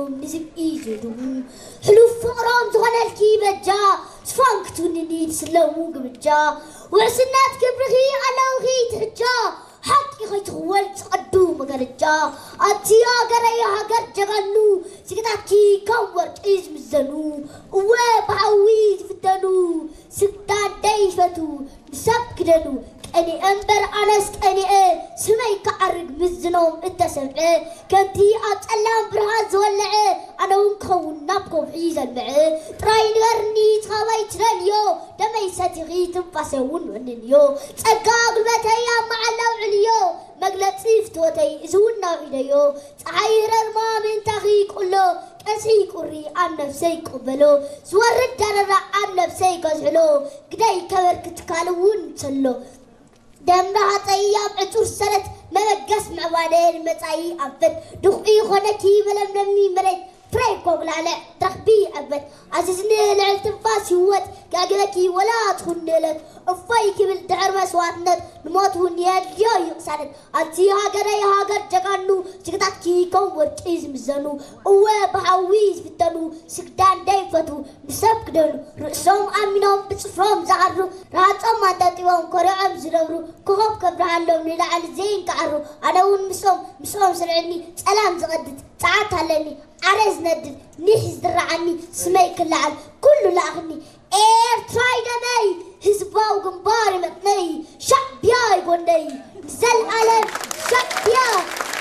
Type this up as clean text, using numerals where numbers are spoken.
كوينهم نزب إيجادو حلو فقرام زغنا الكيبة جا سفانكتوني نيد سلومو قبجا وعسنات كبرخي على وغي تحجا حقي خي تغول تقدو مقرجا أتيا قريا هقر جغنو سكتاكي كور إيز مزنو وبعويد فتنو سكتان دايفتو نسب كدنو أني أنبر أنس أني سمي كعرق مزنوم أنت سمعه كنتي أتألم برهاز ولعه أنا ونكون نبقو بعيز المعه تراي نغرني تخويت رانيو دمي ستغي تنفسون وننيو تقاق المتايا مع اللوعليو مقلت سيفتوتي زونا عيديو تعير المام انتغي كله كسي كوري عن نفسي قبلو زور الدرر عن نفسي قزحلو قداي كبر كتكالون تسلو دمها طياب عطور سنة ممقس معوانين متعي أبد دخئي خونكي ململمي مريد فريكو قلعنا ترخبي أبد عزيزني لعل تنفاسي هوت كاقلكي ولا تخوني لك أفايكي بالدعر مسواتنا نموت هنياد ليو يقساند أنتي هاقري هاقر جاقانو سكتاكي كوور تيز مزانو أوه بحاويز بتانو سكتان دايفتو بسبك دانو رأسهم أمينهم بصفرهم زعرو رات أما تاتيوهم كورعهم زرورو كوهب كبرهالهم نلعال زين كعرو أنا ون مسلم سرعني سلام زغدد ساعات هلاني عرز ندد نحز درعني سمي كلعال كله لأغني اير ترايدني هزباو قنباري متني شعب ياي قني زل علم شعب ياي